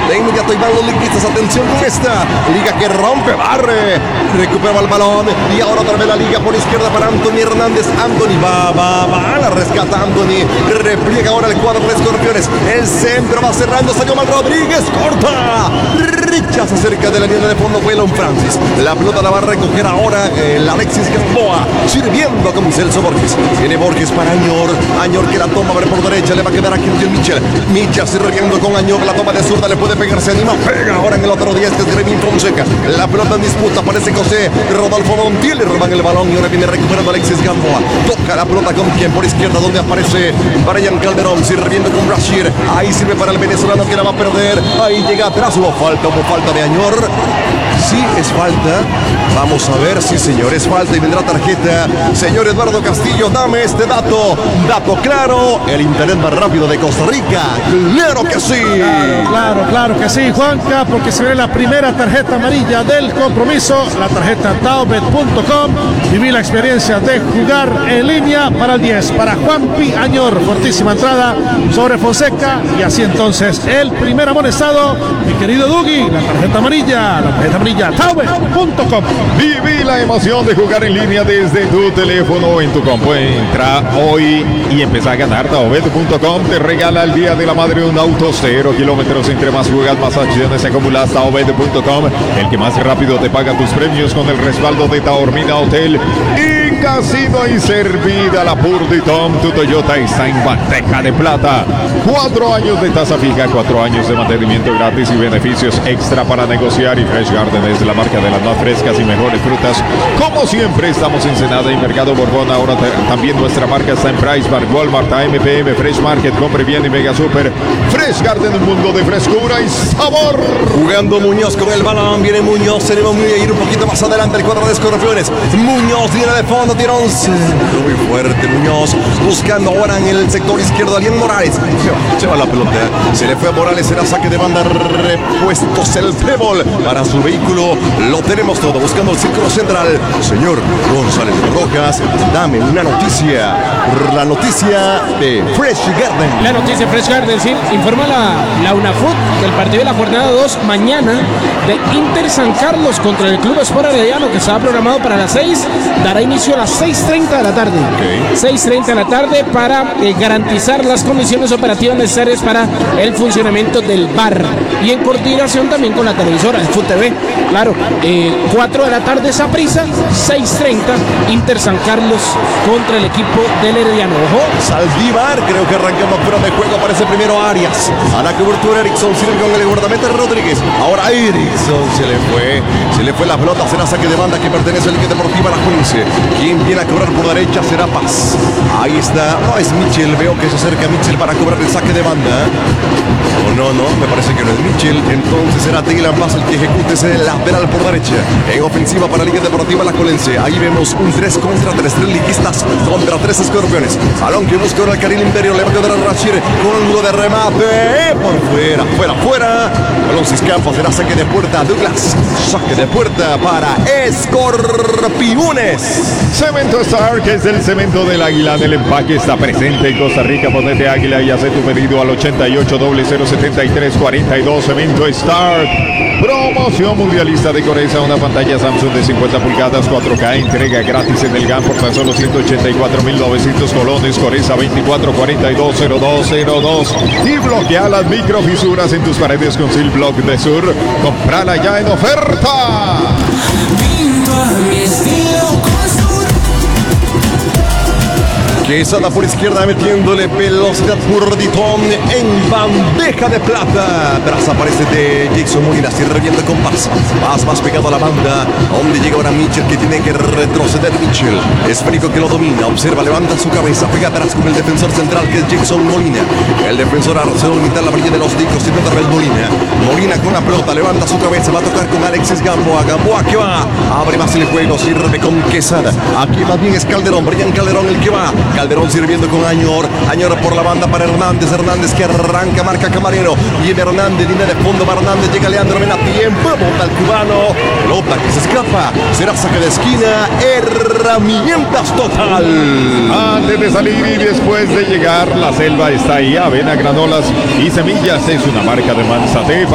De inmediato Iván los liguistas, atención con esta. Liga que rompe, barre. Recupera el balón. Y ahora otra vez la liga por izquierda para Anthony Hernández. Anthony va. La rescata Anthony. Repliega ahora el cuadro de Escorpiones. El centro va cerrando. Salió Mal Rodríguez. Corta. Rechaza cerca de la línea de fondo. Waylon Francis. La pelota la va a recoger ahora el Alexis Gamboa. Sirviendo con Celso Borges. Viene Borges para Añor. Añor que la toma por derecha. Le va a quedar a Quintiel Mitchell. Mitchell sirviendo con Añor. La toma de zurda. Le puede pegar. Se anima. Pega ahora en el otro día. Este es Gremín Fonseca. La pelota en disputa. Aparece José Rodolfo Montiel. Le roban el balón. Y ahora viene recuperando Alexis Gamboa. Toca la pelota con quien por izquierda. Donde aparece Brian Calderón. Sirviendo con Brashear. Ahí sirve para el venezolano que la va a perder. Ahí llega atrás. Hubo falta de Añor. Sí, es falta. Vamos a ver, sí señor, es falta y vendrá tarjeta. Señor Eduardo Castillo, dame este dato. Dato claro, el internet más rápido de Costa Rica. Claro que sí. Claro que sí, Juanca, porque se ve la primera tarjeta amarilla del compromiso. La tarjeta taubet.com. Viví la experiencia de jugar en línea para el 10. Para Juanpi Añor, fortísima entrada sobre Fonseca. Y así entonces el primer amonestado, mi querido Dougie, la tarjeta amarilla, taubet.com. Viví la emoción de jugar en línea desde tu teléfono o en tu compu. Entra hoy y empieza a ganar. Taubet.com te regala el Día de la Madre un auto 0 kilómetros. Entre más jugas, más acciones acumulas. Taubet.com, el que más rápido te paga tus premios con el respaldo de Taormina Hotel y Casino y Servida. La Purditom, tu Toyota está en bandeja de plata. 4 años de tasa fija, 4 años de mantenimiento gratis y beneficios extra para negociar. Y Fresh Garden es la marca de las más frescas y mejores frutas. Como siempre, estamos en Senada y Mercado Borbón. Ahora también nuestra marca está en Price Bar, Walmart, AMPM, Fresh Market, Compre Bien y Mega Super. Fresh Garden, un mundo de frescura y sabor. Jugando Muñoz con el balón. Viene Muñoz. Tenemos que ir un poquito más adelante el cuadro de Escorpiones. Muñoz viene de fondo. Tira un centro muy fuerte. Muñoz buscando ahora en el sector izquierdo. Alien Morales. Lleva la pelota. Se le fue a Morales. Será saque de banda. Repuestos el trébol para su vehículo. Lo tenemos todo. Buscando el círculo central. Señor González Rojas, dame una noticia. La noticia de Fresh Garden. La noticia de Fresh Garden, sí. Informa la UNAFUT del partido de la jornada 2 mañana de Inter San Carlos contra el Club Sport Herediano, que estaba programado para las 6. Dará inicio a las 6:30 de la tarde. 6:30 de la tarde para garantizar las condiciones operativas necesarias para el funcionamiento del bar. Y en coordinación también con la televisora, el FUTV. Claro, 4 de la tarde Saprissa, 6:30 Inter San Carlos contra el equipo del Herediano. Ojo. Saldívar, creo que arrancamos fuera de juego. Aparece primero Arias. A la cobertura Erickson sirve con el guardameta Rodríguez. Ahora Erickson se le fue la pelota. Será saque de banda que pertenece al Liga Deportiva La Juense. Quien viene a cobrar por derecha será Paz. Ahí está. No es Mitchell. Veo que se acerca Mitchell para cobrar el saque de banda. No, me parece que no es Mitchell. Entonces será Dylan Paz el que ejecute ese lateral por derecha. En ofensiva para Liga Deportiva La Colense. Ahí vemos un 3 contra 3. 3 liguistas contra 3 Escorpiones. Balón que busca ahora el carril interior. Le va a quedar a Rashir con ángulo de remate. Por fuera. Balón se escapa. Será saque de puerta. Douglas. Saque de puerta para Escorpiones. Cemento Star, que es el cemento del Águila. En el empaque está presente en Costa Rica. Ponete Águila y hace tu pedido al 88007342. Cemento Star. Promoción mundialista de Coreza. Una pantalla Samsung de 50 pulgadas 4K. Entrega gratis en el GAN por tan solo 184.900 colones. Coreza 24420202. Y bloquea las microfisuras en tus paredes con Sil Block de Sur. Comprala ya en oferta. Quesada por izquierda metiéndole velocidad Purditón en bandeja de plata. Tras aparece de Jason Molina, sirviendo con Paz. Paz más pegado a la banda, donde llega ahora Mitchell, que tiene que retroceder. Mitchell, esférico que lo domina, observa, levanta su cabeza, pega atrás con el defensor central que es Jason Molina. El defensor se va a limitar la brilla de los discos, y otra vez Molina. Molina con la pelota, levanta su cabeza, va a tocar con Alexis Gamboa. Gamboa que va, abre más el juego, sirve con Quesada. Aquí más bien es Calderón, Brian Calderón el que va. Calderón sirviendo con Añor. Añor por la banda para Hernández. Hernández que arranca, marca Camarero. Viene Hernández, viene de fondo para Hernández. Llega Leandro Mena, tiempo. Bota el cubano. Pelota que se escapa. Será saque de esquina. Herramientas total. Antes de salir y después de llegar, la selva está ahí. Avena, granolas y semillas. Es una marca de Manzate.